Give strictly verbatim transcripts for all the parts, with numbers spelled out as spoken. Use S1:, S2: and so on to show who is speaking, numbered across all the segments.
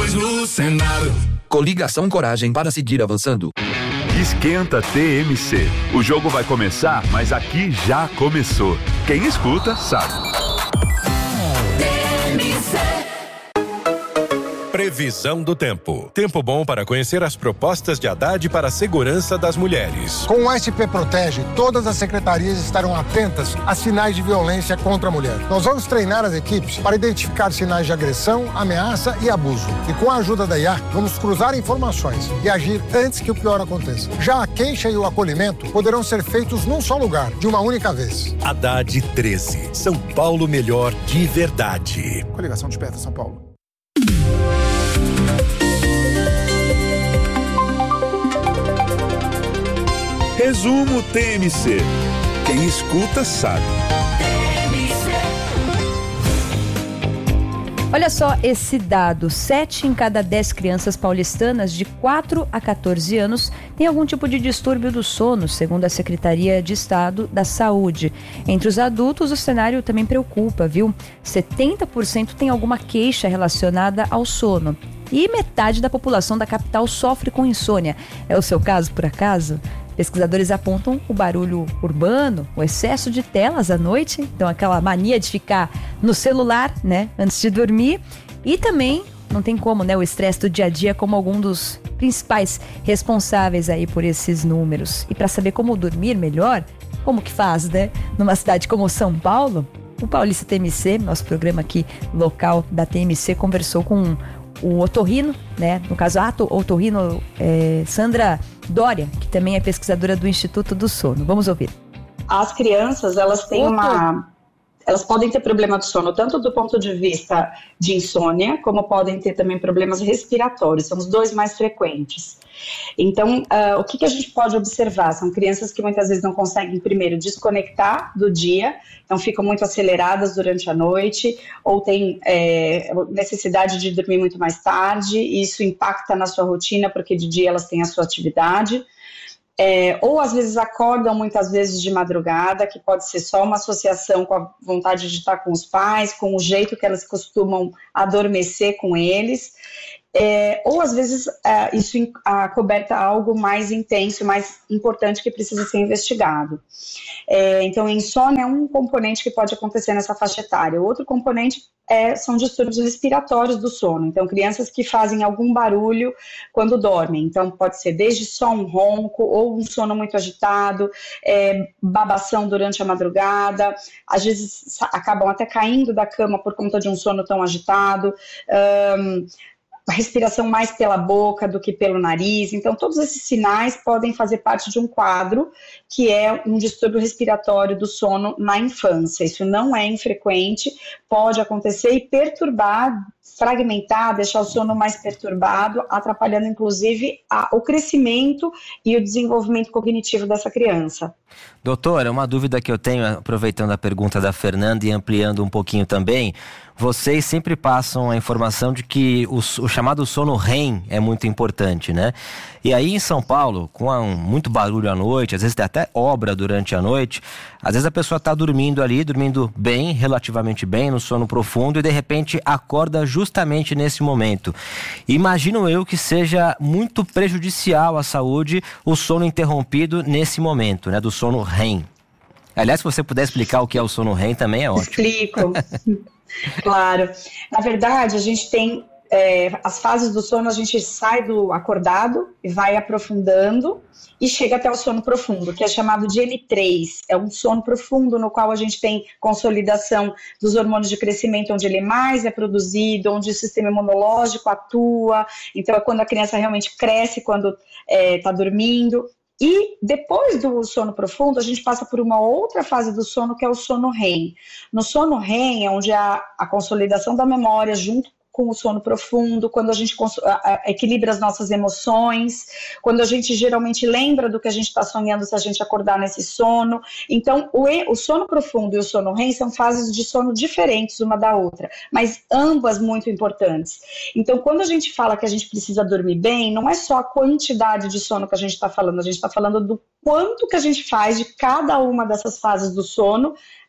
S1: dois no Senado.
S2: Coligação Coragem para seguir avançando.
S3: Esquenta T M C. O jogo vai começar, mas aqui já começou. Quem escuta, sabe.
S1: T M C.
S4: Previsão do tempo. Tempo bom para conhecer as propostas de Haddad para a segurança das mulheres.
S5: Com o S P Protege, todas as secretarias estarão atentas a sinais de violência contra a mulher. Nós vamos treinar as equipes para identificar sinais de agressão, ameaça e abuso. E com a ajuda da I A, vamos cruzar informações e agir antes que o pior aconteça. Já a queixa e o acolhimento poderão ser feitos num só lugar, de uma única vez.
S4: Haddad treze. São Paulo melhor de verdade.
S5: Coligação Desperta São Paulo.
S3: Resumo T M C. Quem escuta, sabe.
S6: Olha só esse dado, sete em cada dez crianças paulistanas de quatro a quatorze anos têm algum tipo de distúrbio do sono, segundo a Secretaria de Estado da Saúde. Entre os adultos, o cenário também preocupa, viu? setenta por cento tem alguma queixa relacionada ao sono. E metade da população da capital sofre com insônia. É o seu caso, por acaso? Pesquisadores apontam o barulho urbano, o excesso de telas à noite, então aquela mania de ficar no celular, né, antes de dormir, e também não tem como, né, o estresse do dia a dia como algum dos principais responsáveis aí por esses números. E para saber como dormir melhor, como que faz, né, numa cidade como São Paulo, o Paulista T M C, nosso programa aqui local da T M C, conversou com o otorrino, né? No caso, a otorrino é, Sandra Dória, que também é pesquisadora do Instituto do Sono. Vamos ouvir.
S7: As crianças, elas têm
S6: Opa.
S7: uma... Elas podem ter problema do sono, tanto do ponto de vista de insônia, como podem ter também problemas respiratórios. São os dois mais frequentes. Então, uh, o que, que a gente pode observar? São crianças que muitas vezes não conseguem, primeiro, desconectar do dia, então ficam muito aceleradas durante a noite, ou têm é, necessidade de dormir muito mais tarde, e isso impacta na sua rotina, porque de dia elas têm a sua atividade. É, ou às vezes acordam muitas vezes de madrugada, que pode ser só uma associação com a vontade de estar com os pais, com o jeito que elas costumam adormecer com eles, é, ou às vezes é, isso acoberta algo mais intenso, mais importante que precisa ser investigado. É, então, insônia é um componente que pode acontecer nessa faixa etária. O outro componente é, são distúrbios respiratórios do sono. Então, crianças que fazem algum barulho quando dormem. Então, pode ser desde só um ronco ou um sono muito agitado, é, babação durante a madrugada. Às vezes, acabam até caindo da cama por conta de um sono tão agitado. Um, a respiração mais pela boca do que pelo nariz. Então, todos esses sinais podem fazer parte de um quadro que é um distúrbio respiratório do sono na infância. Isso não é infrequente, pode acontecer e perturbar, fragmentar, deixar o sono mais perturbado, atrapalhando, inclusive, a, o crescimento e o desenvolvimento cognitivo dessa criança.
S8: Doutora, uma dúvida que eu tenho, aproveitando a pergunta da Fernanda e ampliando um pouquinho também, vocês sempre passam a informação de que o, o chamado sono R E M é muito importante, né? E aí em São Paulo, com um, muito barulho à noite, às vezes tem até obra durante a noite, às vezes a pessoa está dormindo ali, dormindo bem, relativamente bem, no sono profundo, e de repente acorda justamente nesse momento. Imagino eu que seja muito prejudicial à saúde o sono interrompido nesse momento, né, do sono R E M. Aliás, se você puder explicar o que é o sono R E M também é ótimo.
S7: Explico. Claro. Na verdade, a gente tem é, as fases do sono, a gente sai do acordado e vai aprofundando e chega até o sono profundo, que é chamado de M três. É um sono profundo no qual a gente tem consolidação dos hormônios de crescimento, onde ele mais é produzido, onde o sistema imunológico atua. Então, é quando a criança realmente cresce, quando está é, dormindo. E depois do sono profundo, a gente passa por uma outra fase do sono, que é o sono R E M. No sono R E M é onde há a consolidação da memória junto com o sono profundo, quando a gente equilibra as nossas emoções, quando a gente geralmente lembra do que a gente está sonhando se a gente acordar nesse sono. Então, o, e, o sono profundo e o sono R E M são fases de sono diferentes uma da outra, mas ambas muito importantes. Então, quando a gente fala que a gente precisa dormir bem, não é só a quantidade de sono que a gente está falando, a gente está falando do quanto que a gente faz de cada uma dessas fases do sono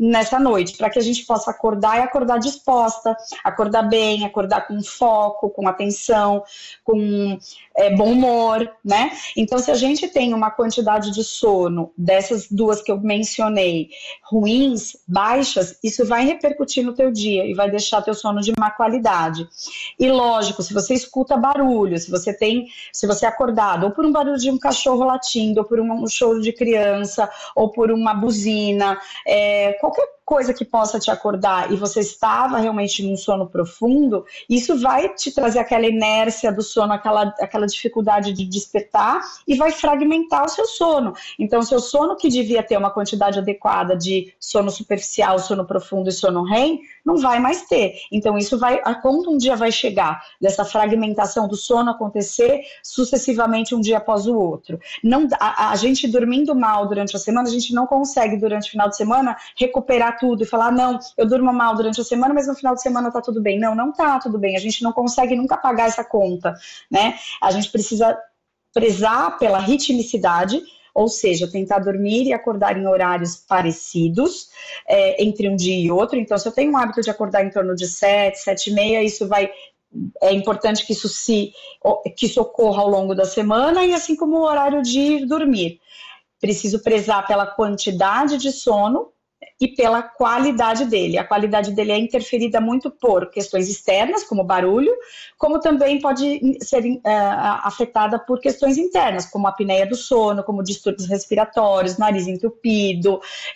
S7: nessa noite, para que a gente possa acordar e acordar disposta, acordar bem, acordar com foco, com atenção, com é, bom humor, né? Então, se a gente tem uma quantidade de sono dessas duas que eu mencionei, ruins, baixas, isso vai repercutir no teu dia e vai deixar teu sono de má qualidade. E lógico, se você escuta barulho, se você tem, se você é acordado, ou por um barulho de um cachorro latindo, ou por um, um choro de criança, ou por uma buzina, é, qualquer coisa que possa te acordar e você estava realmente num sono profundo, isso vai te trazer aquela inércia do sono, aquela, aquela dificuldade de despertar e vai fragmentar o seu sono. Então, o seu sono que devia ter uma quantidade adequada de sono superficial, sono profundo e sono R E M, não vai mais ter. Então, isso vai, a quando um dia vai chegar dessa fragmentação do sono acontecer sucessivamente um dia após o outro. Não, a, a gente dormindo mal durante a semana, a gente não consegue durante o final de semana recuperar tudo e falar, não, eu durmo mal durante a semana, mas no final de semana tá tudo bem. Não, não tá tudo bem. A gente não consegue nunca pagar essa conta, né? A gente precisa prezar pela ritmicidade, ou seja, tentar dormir e acordar em horários parecidos é, entre um dia e outro. Então, se eu tenho um hábito de acordar em torno de sete, sete e meia, isso vai... É importante que isso, se, que isso ocorra ao longo da semana e assim como o horário de ir dormir. Preciso prezar pela quantidade de sono e pela qualidade dele. A qualidade dele é interferida muito por questões externas, como barulho, como também pode ser uh, afetada por questões internas, como a apneia do sono, como distúrbios respiratórios, nariz entupido,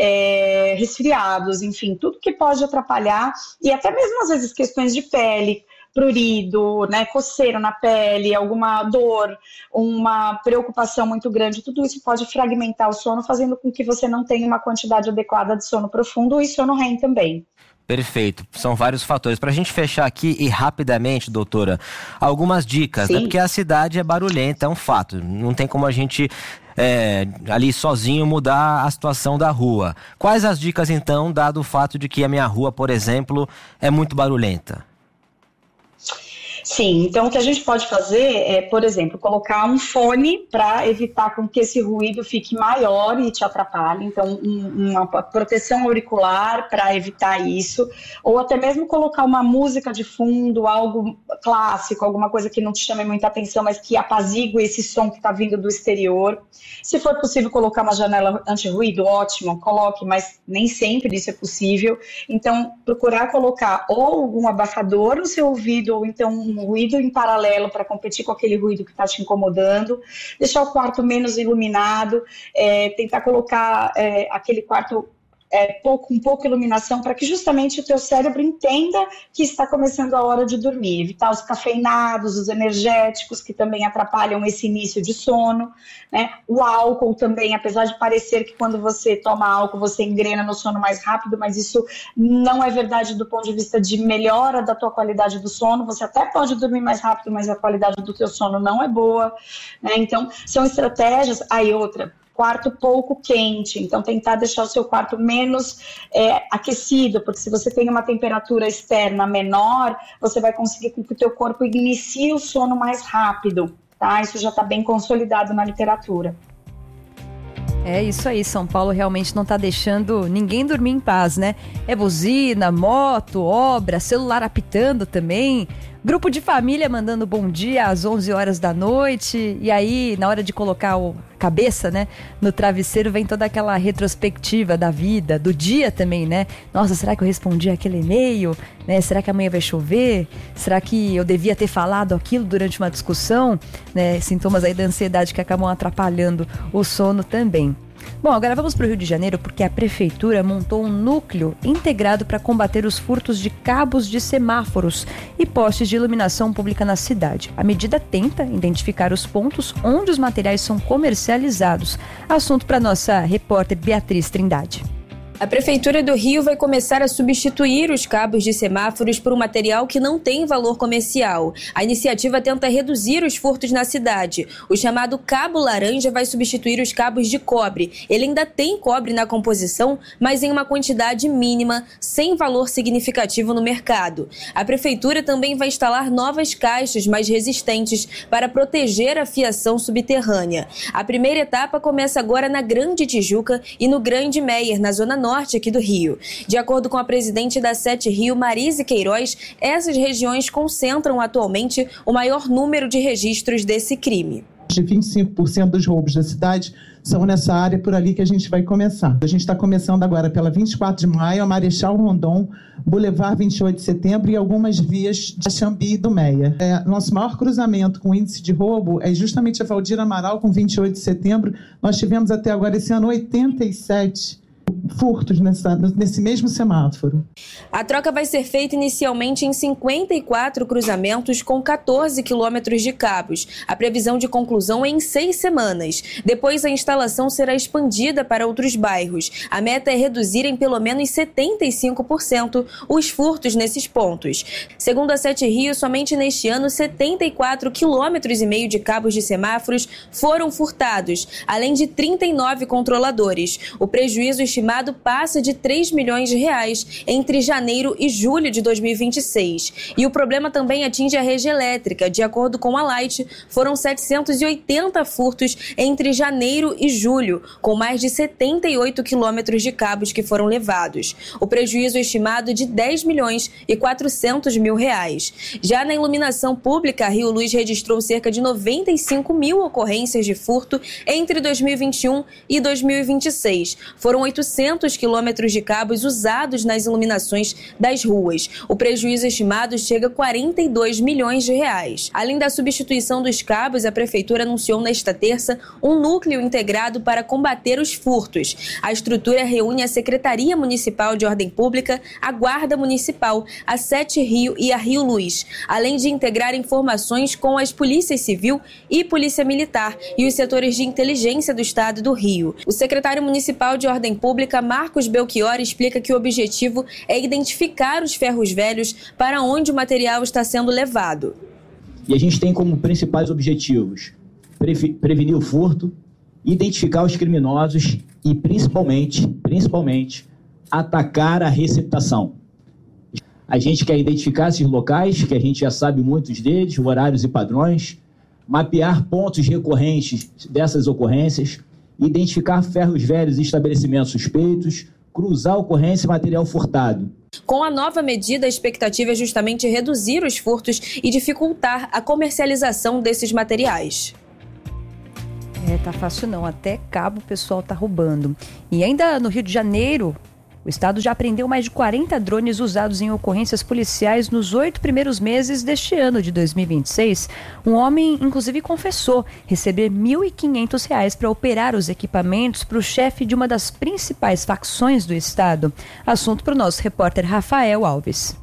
S7: é, resfriados, enfim, tudo que pode atrapalhar, e até mesmo às vezes questões de pele, prurido, né, coceira na pele, alguma dor, uma preocupação muito grande, tudo isso pode fragmentar o sono, fazendo com que você não tenha uma quantidade adequada de sono profundo e sono R E M também.
S8: Perfeito, são vários fatores. Para a gente fechar aqui e rapidamente, doutora, algumas dicas, né? Porque a cidade é barulhenta, é um fato, não tem como a gente é, ali sozinho mudar a situação da rua. Quais as dicas então, dado o fato de que a minha rua, por exemplo, é muito barulhenta?
S7: Sim, então o que a gente pode fazer é, por exemplo, colocar um fone para evitar com que esse ruído fique maior e te atrapalhe, então um, uma proteção auricular para evitar isso, ou até mesmo colocar uma música de fundo, algo clássico, alguma coisa que não te chame muita atenção, mas que apazigue esse som que está vindo do exterior. Se for possível colocar uma janela anti-ruído, ótimo, coloque, mas nem sempre isso é possível, então procurar colocar ou algum abafador no seu ouvido, ou então um ruído em paralelo para competir com aquele ruído que está te incomodando, deixar o quarto menos iluminado, é, tentar colocar é, aquele quarto é, pouco, com pouca iluminação para que justamente o teu cérebro entenda que está começando a hora de dormir, evitar os cafeinados, os energéticos que também atrapalham esse início de sono, né? O álcool também, apesar de parecer que quando você toma álcool você engrena no sono mais rápido, mas isso não é verdade do ponto de vista de melhora da tua qualidade do sono. Você até pode dormir mais rápido, mas a qualidade do teu sono não é boa, né? Então são estratégias. Aí outra, quarto pouco quente, então tentar deixar o seu quarto menos é, aquecido, porque se você tem uma temperatura externa menor, você vai conseguir com que o teu corpo inicie o sono mais rápido, tá? Isso já está bem consolidado na literatura.
S6: É isso aí, São Paulo realmente não tá deixando ninguém dormir em paz, né? É buzina, moto, obra, celular apitando também, grupo de família mandando bom dia às onze horas da noite, e aí na hora de colocar a cabeça, né, no travesseiro vem toda aquela retrospectiva da vida, do dia também, né? Nossa, será que eu respondi aquele e-mail? Né? Será que amanhã vai chover? Será que eu devia ter falado aquilo durante uma discussão? Né? Sintomas aí da ansiedade que acabam atrapalhando o sono também. Bom, agora vamos para o Rio de Janeiro, porque a prefeitura montou um núcleo integrado para combater os furtos de cabos de semáforos e postes de iluminação pública na cidade. A medida tenta identificar os pontos onde os materiais são comercializados. Assunto para nossa repórter Beatriz Trindade.
S1: A Prefeitura do Rio vai começar a substituir os cabos de semáforos por um material que não tem valor comercial. A iniciativa tenta reduzir os furtos na cidade. O chamado cabo laranja vai substituir os cabos de cobre. Ele ainda tem cobre na composição, mas em uma quantidade mínima, sem valor significativo no mercado. A Prefeitura também vai instalar novas caixas mais resistentes para proteger a fiação subterrânea. A primeira etapa começa agora na Grande Tijuca e no Grande Meier, na Zona Norte norte aqui do Rio. De acordo com a presidente da Sete Rio, Marise Queiroz, essas regiões concentram atualmente o maior número de registros desse crime.
S9: De vinte e cinco por cento dos roubos da cidade são nessa área, por ali que a gente vai começar. A gente está começando agora pela vinte e quatro de maio, a Marechal Rondon, Boulevard vinte e oito de setembro e algumas vias de Xambi e do Meia. É, nosso maior cruzamento com índice de roubo é justamente a Valdir Amaral com vinte e oito de setembro. Nós tivemos até agora esse ano oitenta e sete furtos nessa, nesse mesmo semáforo.
S1: A troca vai ser feita inicialmente em cinquenta e quatro cruzamentos com quatorze quilômetros de cabos. A previsão de conclusão é em seis semanas. Depois a instalação será expandida para outros bairros. A meta é reduzir em pelo menos setenta e cinco por cento os furtos nesses pontos. Segundo a Sete Rio, somente neste ano setenta e quatro quilômetros e meio de cabos de semáforos foram furtados, além de trinta e nove controladores. O prejuízo estimado passa de três milhões de reais entre janeiro e julho de dois mil e vinte e seis. E o problema também atinge a rede elétrica. De acordo com a Light, foram setecentos e oitenta furtos entre janeiro e julho, com mais de setenta e oito quilômetros de cabos que foram levados. O prejuízo estimado é de dez milhões e quatrocentos mil reais. Já na iluminação pública, a Rio Luz registrou cerca de noventa e cinco mil ocorrências de furto entre dois mil e vinte e um e dois mil e vinte e seis. Foram oitocentos quilômetros de cabos usados nas iluminações das ruas. O prejuízo estimado chega a quarenta e dois milhões de reais. Além da substituição dos cabos, a Prefeitura anunciou nesta terça um núcleo integrado para combater os furtos. A estrutura reúne a Secretaria Municipal de Ordem Pública, a Guarda Municipal, a Sete Rio e a Rio Luz, além de integrar informações com as Polícias Civil e Polícia Militar e os setores de inteligência do Estado do Rio. O secretário municipal de Ordem Pública, Marcos Belchior, explica que o objetivo é identificar os ferros velhos para onde o material está sendo levado.
S10: E a gente tem como principais objetivos prevenir o furto, identificar os criminosos e principalmente, principalmente, atacar a receptação. A gente quer identificar esses locais, que a gente já sabe muitos deles, horários e padrões, mapear pontos recorrentes dessas ocorrências, identificar ferros velhos e estabelecimentos suspeitos, cruzar ocorrência e material furtado.
S1: Com a nova medida, a expectativa é justamente reduzir os furtos e dificultar a comercialização desses materiais.
S6: É, tá fácil não, até cabo o pessoal tá roubando. E ainda no Rio de Janeiro, o estado já apreendeu mais de quarenta drones usados em ocorrências policiais nos oito primeiros meses deste ano de dois mil e vinte e seis. Um homem, inclusive, confessou receber mil e quinhentos reais para operar os equipamentos para o chefe de uma das principais facções do estado. Assunto para o nosso repórter Rafael Alves.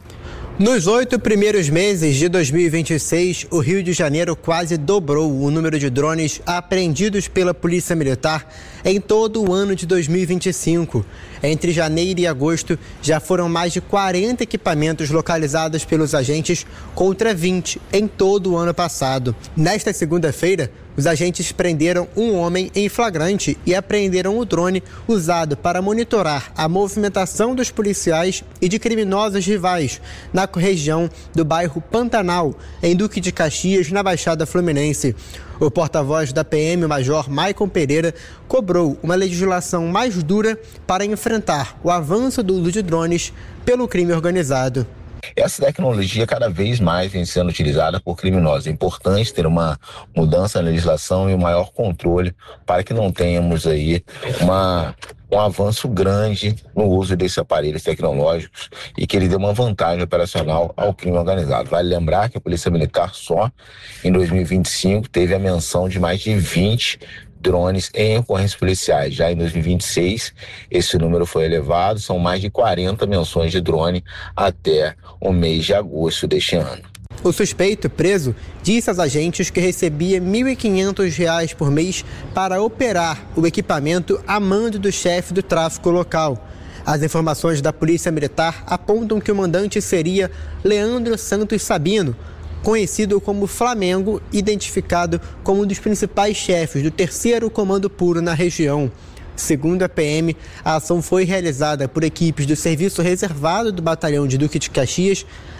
S11: Nos oito primeiros meses de dois mil e vinte e seis, o Rio de Janeiro quase dobrou o número de drones apreendidos pela Polícia Militar em todo o ano de dois mil e vinte e cinco. Entre janeiro e agosto, já foram mais de quarenta equipamentos localizados pelos agentes, contra vinte em todo o ano passado. Nesta segunda-feira, os agentes prenderam um homem em flagrante e apreenderam o drone usado para monitorar a movimentação dos policiais e de criminosos rivais na região do bairro Pantanal, em Duque de Caxias, na Baixada Fluminense. O porta-voz da P M, o Major Maicon Pereira, cobrou uma legislação mais dura para enfrentar o avanço do uso de drones pelo crime organizado.
S12: Essa tecnologia cada vez mais vem sendo utilizada por criminosos. É importante ter uma mudança na legislação e um maior controle para que não tenhamos aí uma, um avanço grande no uso desses aparelhos tecnológicos e que ele dê uma vantagem operacional ao crime organizado. Vale lembrar que a Polícia Militar só em dois mil e vinte e cinco teve a menção de mais de vinte drones em ocorrências policiais. Já em dois mil e vinte e seis, esse número foi elevado, são mais de quarenta menções de drone até o mês de agosto deste ano.
S11: O suspeito, preso, disse aos agentes que recebia mil e quinhentos reais por mês para operar o equipamento a mando do chefe do tráfico local. As informações da Polícia Militar apontam que o mandante seria Leandro Santos Sabino, conhecido como Flamengo, identificado como um dos principais chefes do terceiro Comando Puro na região. Segundo a P M, a ação foi realizada por equipes do Serviço Reservado do Batalhão de Duque de Caxias,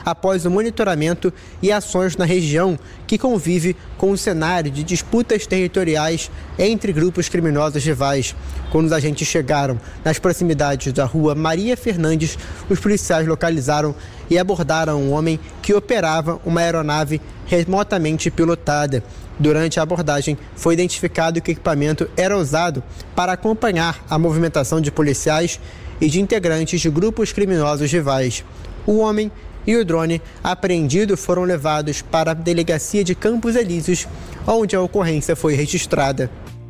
S11: após o monitoramento e ações na região que convive com o cenário de disputas territoriais entre grupos criminosos rivais. Quando os agentes chegaram nas proximidades da rua Maria Fernandes, os policiais localizaram e abordaram um homem que operava uma aeronave remotamente pilotada. Durante a abordagem, foi identificado que o equipamento era usado para acompanhar a movimentação de policiais e de integrantes de grupos criminosos rivais. O homem e o drone apreendido foram levados para a delegacia de Campos Elíseos, onde a ocorrência foi registrada.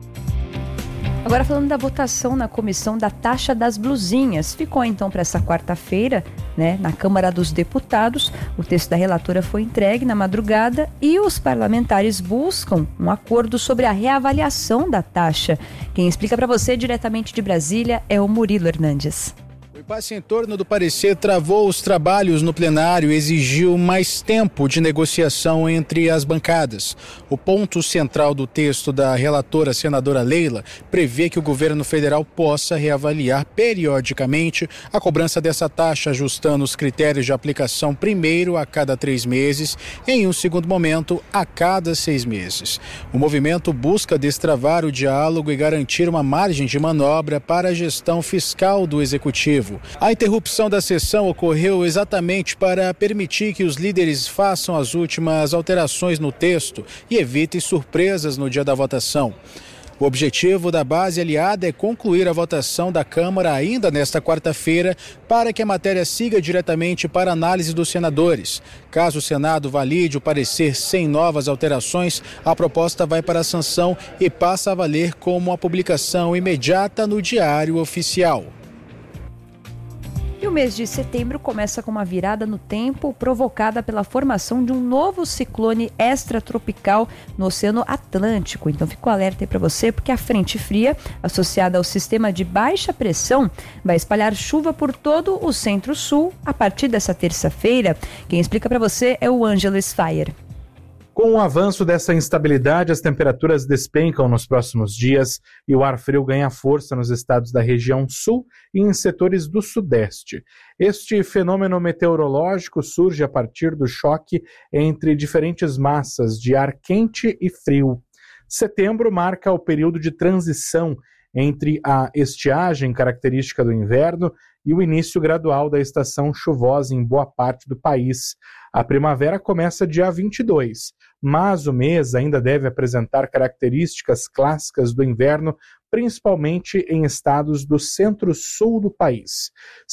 S6: Agora falando da votação na comissão da taxa das blusinhas, ficou então para essa quarta-feira, né, na Câmara dos Deputados. O texto da relatora foi entregue na madrugada e os parlamentares buscam um acordo sobre a reavaliação da taxa. Quem explica para você diretamente de Brasília é o Murilo Hernandes.
S13: O impasse em torno do parecer travou os trabalhos no plenário e exigiu mais tempo de negociação entre as bancadas. O ponto central do texto da relatora senadora Leila prevê que o governo federal possa reavaliar periodicamente a cobrança dessa taxa, ajustando os critérios de aplicação primeiro a cada três meses e, em um segundo momento, a cada seis meses. O movimento busca destravar o diálogo e garantir uma margem de manobra para a gestão fiscal do executivo. A interrupção da sessão ocorreu exatamente para permitir que os líderes façam as últimas alterações no texto e evitem surpresas no dia da votação. O objetivo da base aliada é concluir a votação da Câmara ainda nesta quarta-feira para que a matéria siga diretamente para análise dos senadores. Caso o Senado valide o parecer sem novas alterações, a proposta vai para a sanção e passa a valer como a publicação imediata no Diário Oficial.
S6: E o mês de setembro começa com uma virada no tempo provocada pela formação de um novo ciclone extratropical no Oceano Atlântico. Então fica o alerta aí para você, porque a frente fria, associada ao sistema de baixa pressão, vai espalhar chuva por todo o centro-sul a partir dessa terça-feira. Quem explica para você é o Ângelo Sfaier.
S14: Com o avanço dessa instabilidade, as temperaturas despencam nos próximos dias e o ar frio ganha força nos estados da região sul e em setores do sudeste. Este fenômeno meteorológico surge a partir do choque entre diferentes massas de ar quente e frio. Setembro marca o período de transição entre a estiagem característica do inverno e o início gradual da estação chuvosa em boa parte do país. A primavera começa dia vinte e dois, mas o mês ainda deve apresentar características clássicas do inverno, principalmente em estados do centro-sul do país.